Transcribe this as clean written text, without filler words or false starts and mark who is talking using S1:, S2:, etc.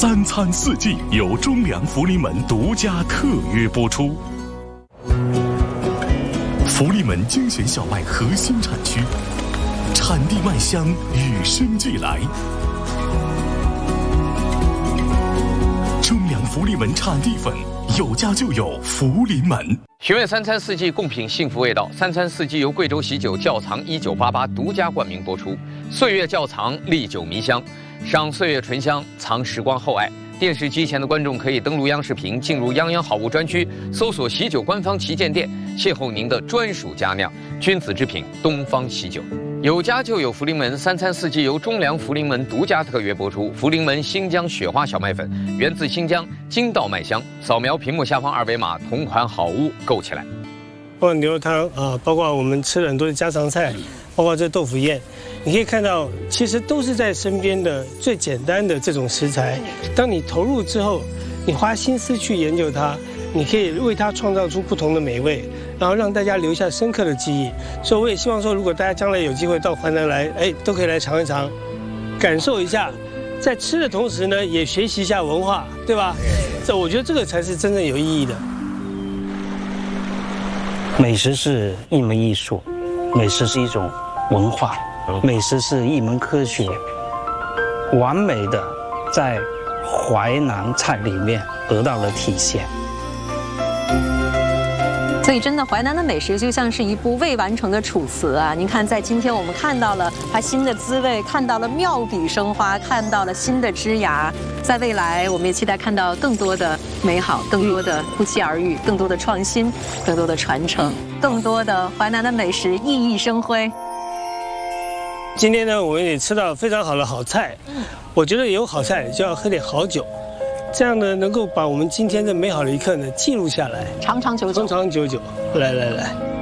S1: 三餐四季由中粮福临门独家特约播出。福临门精选小麦核心产区，产地麦香与生俱来。中粮福临门产地粉，有家就有福临门。
S2: 寻味三餐四季，贡品幸福味道。三餐四季由贵州喜酒窖藏1988独家冠名播出。岁月窖藏，历久弥香。赏岁月醇香，藏时光厚爱。电视机前的观众可以登录央视频，进入泱泱好物专区，搜索喜酒官方旗舰店，邂逅您的专属佳酿，君子之品东方喜酒。有家就有福临门，三餐四季由中粮福临门独家特约播出。福临门新疆雪花小麦粉，源自新疆，筋道麦香。扫描屏幕下方二维码，同款好物购起来。
S3: 包括牛肉汤啊，包括我们吃了很多的家常菜，包括这豆腐宴，你可以看到，其实都是在身边的最简单的这种食材。当你投入之后，你花心思去研究它，你可以为它创造出不同的美味，然后让大家留下深刻的记忆。所以我也希望说，如果大家将来有机会到淮南来，都可以来尝一尝，感受一下，在吃的同时呢，也学习一下文化，对吧？我觉得这个才是真正有意义的。
S4: 美食是一门艺术，美食是一种文化，美食是一门科学，完美的在淮南菜里面得到了体现。
S5: 所以，真的，淮南的美食就像是一部未完成的楚辞啊！您看，在今天我们看到了它新的滋味，看到了妙笔生花，看到了新的枝芽。在未来，我们也期待看到更多的美好，更多的不期而遇，更多的创新，更多的传承，更多的淮南的美食熠熠生辉。
S3: 今天呢，我们也吃到非常好的好菜，我觉得有好菜就要喝点好酒。这样呢，能够把我们今天的美好的一刻呢记录下来，
S5: 长长久久，
S3: 长长久久。来来来。